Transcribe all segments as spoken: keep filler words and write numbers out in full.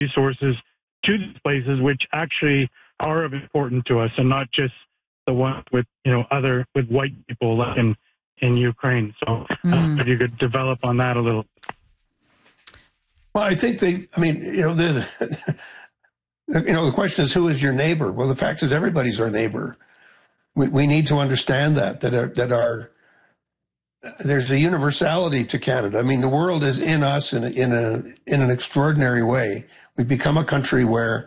resources to these places, which actually are of importance to us, and not just the ones with, you know, other with white people like in in Ukraine. So mm. uh, if you could develop on that a little. Well, I think they. I mean, you know, the you know the question is, who is your neighbor? Well, the fact is, everybody's our neighbor. We we need to understand that that our, that our there's a universality to Canada. I mean, the world is in us in a, in a in an extraordinary way. We've become a country where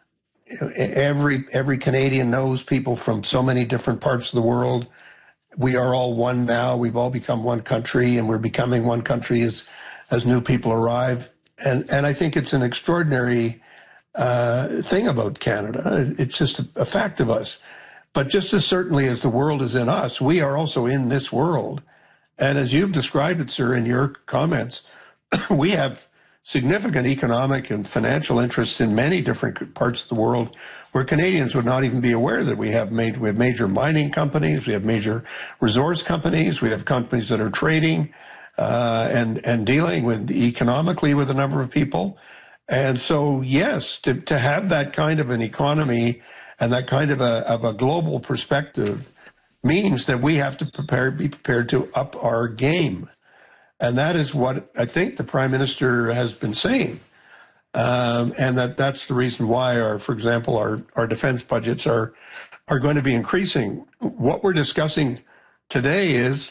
every every Canadian knows people from so many different parts of the world. We are all one now. We've all become one country, and we're becoming one country as as new people arrive. And and I think it's an extraordinary uh, thing about Canada. It's just a, a fact of us. But just as certainly as the world is in us, we are also in this world. And as you've described it, sir, in your comments, we have significant economic and financial interests in many different parts of the world where Canadians would not even be aware that we have made, we have major mining companies, we have major resource companies, we have companies that are trading uh, and and dealing with economically with a number of people. And so, yes, to, to have that kind of an economy and that kind of a of a global perspective means that we have to prepare be prepared to up our game. And that is what I think the Prime Minister has been saying. Um, and that that's the reason why, our, for example, our, our defense budgets are are going to be increasing. What we're discussing today is,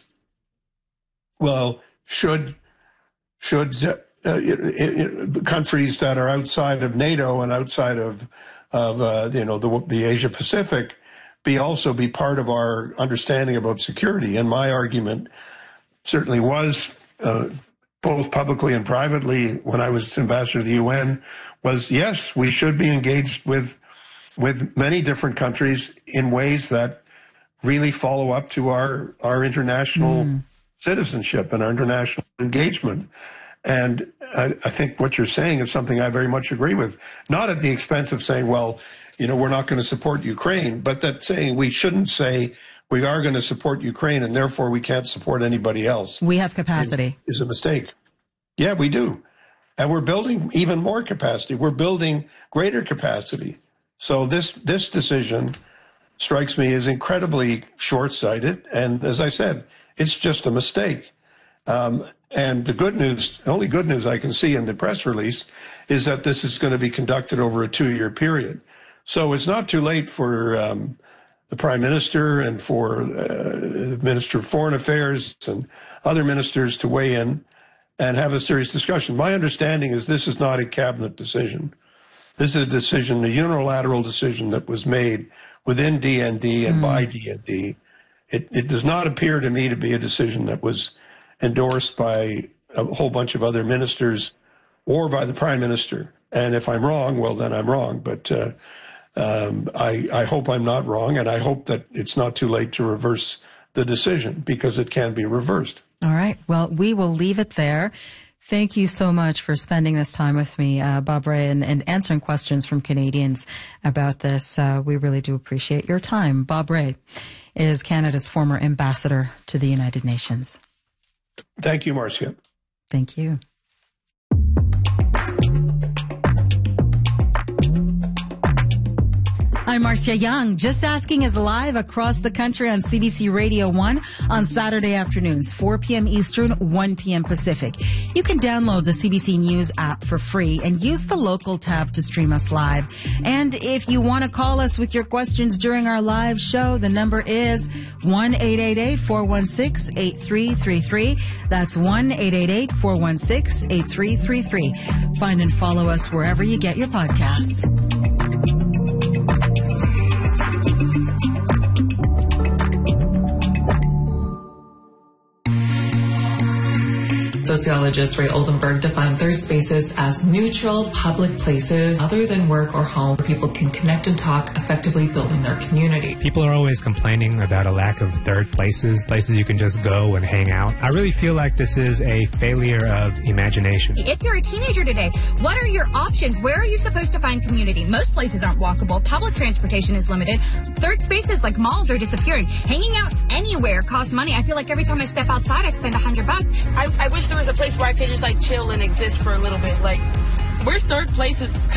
well, should should uh, it, it, countries that are outside of NATO and outside of of uh, you know the, the Asia Pacific be also be part of our understanding about security? And my argument certainly was, Uh, both publicly and privately, when I was ambassador to the U N, was yes, we should be engaged with with many different countries in ways that really follow up to our our international mm. citizenship and our international engagement. And I, I think what you're saying is something I very much agree with. Not at the expense of saying, well, you know, we're not going to support Ukraine, but that saying we shouldn't say we are going to support Ukraine and therefore we can't support anybody else. We have capacity. Is a mistake. Yeah, we do. And we're building even more capacity. We're building greater capacity. So this this decision strikes me as incredibly short-sighted. And as I said, it's just a mistake. Um, and the good news, the only good news I can see in the press release is that this is going to be conducted over a two-year period. So it's not too late for um, the Prime Minister and for uh, the Minister of Foreign Affairs and other ministers to weigh in and have a serious discussion. My understanding is this is not a cabinet decision. This is a decision, a unilateral decision that was made within D N D and mm. by D N D. It, it does not appear to me to be a decision that was endorsed by a whole bunch of other ministers or by the Prime Minister. And if I'm wrong, well, then I'm wrong. But uh, um, I, I hope I'm not wrong, and I hope that it's not too late to reverse the decision, because it can be reversed. All right. Well, we will leave it there. Thank you so much for spending this time with me, uh, Bob Rae, and, and answering questions from Canadians about this. Uh, we really do appreciate your time. Bob Rae is Canada's former ambassador to the United Nations. Thank you, Marcia. Thank you. I'm Marcia Young. Just Asking is live across the country on C B C Radio one on Saturday afternoons, four p.m. Eastern, one p.m. Pacific. You can download the C B C News app for free and use the local tab to stream us live. And if you want to call us with your questions during our live show, the number is one eight eight eight, four one six, eight three three three. That's one eight eight eight, four one six, eight three three three. Find and follow us wherever you get your podcasts. Sociologist Ray Oldenburg defined third spaces as neutral public places other than work or home where people can connect and talk, effectively building their community. People are always complaining about a lack of third places, places you can just go and hang out. I really feel like this is a failure of imagination. If you're a teenager today, what are your options? Where are you supposed to find community? Most places aren't walkable. Public transportation is limited. Third spaces like malls are disappearing. Hanging out anywhere costs money. I feel like every time I step outside, I spend a hundred bucks. I, I wish there was a place where I could just like chill and exist for a little bit. Like, Where's third places?